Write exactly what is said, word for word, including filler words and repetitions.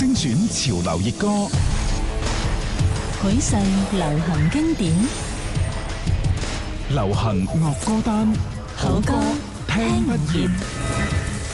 精選潮流熱歌， 許世流行經典， 流行樂歌單， 好歌聽不聽唔厭。 厭。